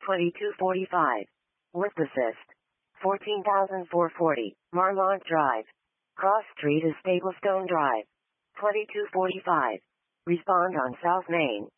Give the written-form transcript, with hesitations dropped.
2245. With assist. 14,440. Marmont Drive. Cross Street is Staplestone Drive. 2245. Respond on South Main.